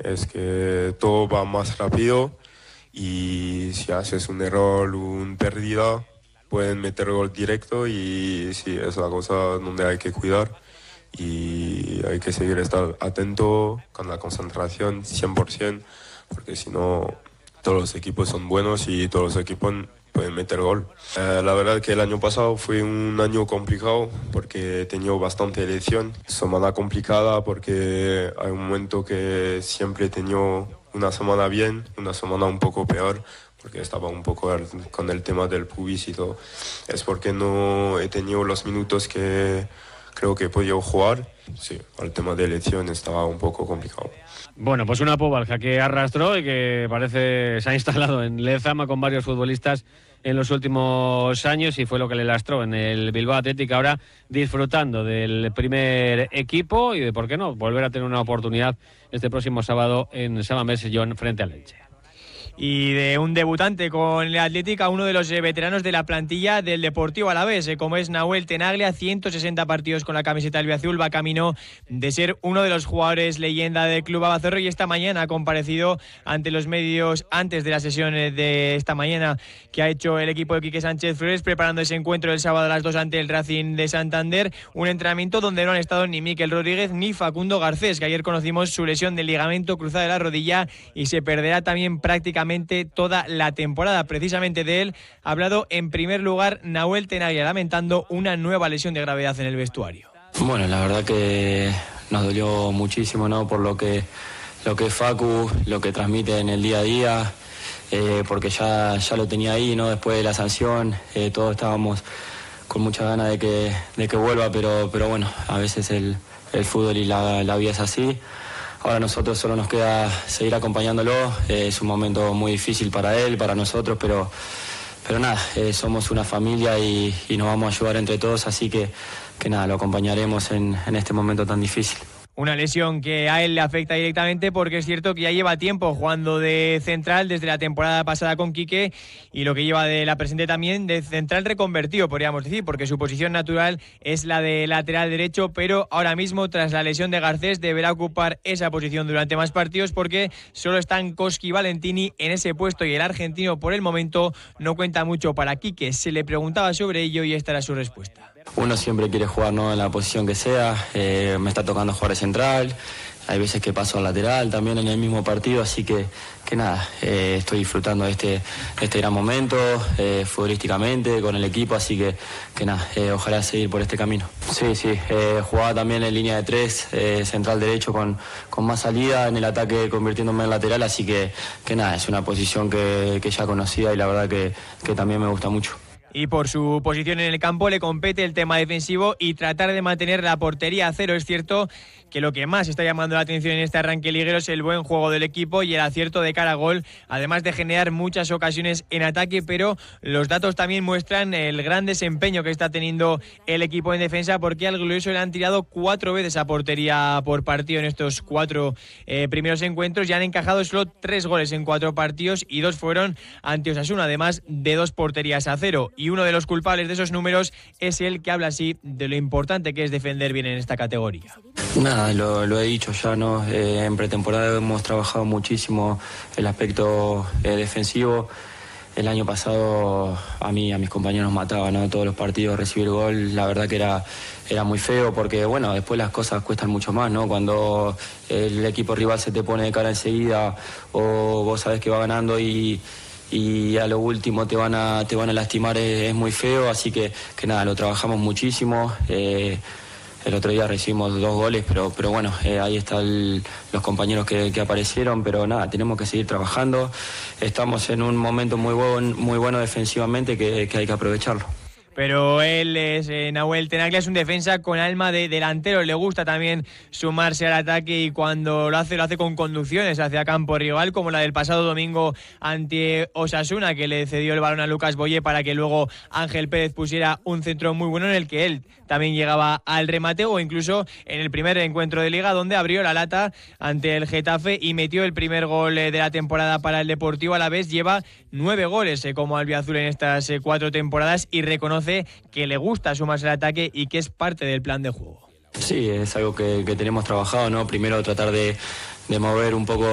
es que todo va más rápido y si haces un error, un pérdida, pueden meter gol directo y sí, es la cosa donde hay que cuidar y hay que seguir estar atento con la concentración 100%, porque si no todos los equipos son buenos y todos los equipos pueden meter gol. La verdad que el año pasado fue un año complicado porque he tenido bastante lesión. Semana complicada porque hay un momento que siempre he tenido una semana bien, una semana un poco peor, porque estaba un poco con el tema del pubis y todo. Es porque no he tenido los minutos que creo que he podido jugar. Sí, el tema de lesión estaba un poco complicado. Bueno, pues una Povalja que arrastró y que parece se ha instalado en Lezama con varios futbolistas en los últimos años y fue lo que le lastró en el Bilbao Athletic, ahora disfrutando del primer equipo y de, ¿por qué no?, volver a tener una oportunidad este próximo sábado en San Mamés Sillón frente al Elche. Y de un debutante con el Athletic a uno de los veteranos de la plantilla del Deportivo Alavés, como es Nahuel Tenaglia, 160 partidos con la camiseta albiazul, va camino de ser uno de los jugadores leyenda del club abazorro y esta mañana ha comparecido ante los medios antes de la sesión de esta mañana que ha hecho el equipo de Quique Sánchez Flores preparando ese encuentro del sábado a las 2 ante el Racing de Santander, un entrenamiento donde no han estado ni Mikel Rodríguez ni Facundo Garcés, que ayer conocimos su lesión del ligamento cruzado de la rodilla y se perderá también prácticamente toda la temporada. Precisamente de él ha hablado en primer lugar Nahuel Tenaglia, lamentando una nueva lesión de gravedad en el vestuario. Bueno, la verdad que nos dolió muchísimo, ¿no? Por lo que es Facu, lo que transmite en el día a día, porque ya lo tenía ahí, ¿no? Después de la sanción, todos estábamos con mucha ganas de que vuelva, pero bueno, a veces el fútbol y la vida es así. Ahora a nosotros solo nos queda seguir acompañándolo, es un momento muy difícil para él, para nosotros, pero nada, somos una familia y nos vamos a ayudar entre todos, así que nada, lo acompañaremos en este momento tan difícil. Una lesión que a él le afecta directamente porque es cierto que ya lleva tiempo jugando de central desde la temporada pasada con Quique y lo que lleva de la presente también de central reconvertido, podríamos decir, porque su posición natural es la de lateral derecho, pero ahora mismo tras la lesión de Garcés deberá ocupar esa posición durante más partidos porque solo están Koski y Valentini en ese puesto y el argentino por el momento no cuenta mucho para Quique. Se le preguntaba sobre ello y esta era su respuesta. Uno siempre quiere jugar, ¿no?, en la posición que sea, me está tocando jugar de central, hay veces que paso al lateral también en el mismo partido, así que nada, estoy disfrutando de este gran momento, futbolísticamente, con el equipo, así que nada, ojalá seguir por este camino. Sí, jugaba también en línea de 3, central derecho con más salida, en el ataque convirtiéndome en lateral, así que nada, es una posición que ya conocía y la verdad que también me gusta mucho. Y por su posición en el campo le compete el tema defensivo y tratar de mantener la portería a cero. Es cierto que lo que más está llamando la atención en este arranque liguero es el buen juego del equipo y el acierto de cara a gol, además de generar muchas ocasiones en ataque, pero los datos también muestran el gran desempeño que está teniendo el equipo en defensa, porque al glorioso le han tirado 4 veces a portería por partido en estos 4 primeros encuentros y han encajado solo 3 goles en 4 partidos y 2 fueron ante Osasuna, además de 2 porterías a cero. Y uno de los culpables de esos números es el que habla así de lo importante que es defender bien en esta categoría. Nada, lo he dicho ya, ¿no? En pretemporada hemos trabajado muchísimo el aspecto defensivo. El año pasado a mis compañeros mataban, ¿no? Todos los partidos recibir gol, la verdad que era muy feo porque, bueno, después las cosas cuestan mucho más, ¿no? Cuando el equipo rival se te pone de cara enseguida o vos sabés que va ganando y a lo último te van a lastimar, es muy feo, así que nada, lo trabajamos muchísimo. El otro día recibimos 2 goles, pero bueno, ahí están los compañeros que aparecieron, pero nada, tenemos que seguir trabajando. Estamos en un momento muy bueno defensivamente que hay que aprovecharlo. Pero él es Nahuel Tenaglia, es un defensa con alma de delantero, le gusta también sumarse al ataque y cuando lo hace con conducciones hacia campo rival, como la del pasado domingo ante Osasuna, que le cedió el balón a Lucas Boye para que luego Ángel Pérez pusiera un centro muy bueno en el que él también llegaba al remate, o incluso en el primer encuentro de Liga donde abrió la lata ante el Getafe y metió el primer gol de la temporada para el Deportivo Alavés. Lleva 9 goles como albiazul en estas 4 temporadas y reconoce que le gusta sumarse al ataque y que es parte del plan de juego. Sí, es algo que tenemos trabajado, ¿no? Primero tratar de mover un poco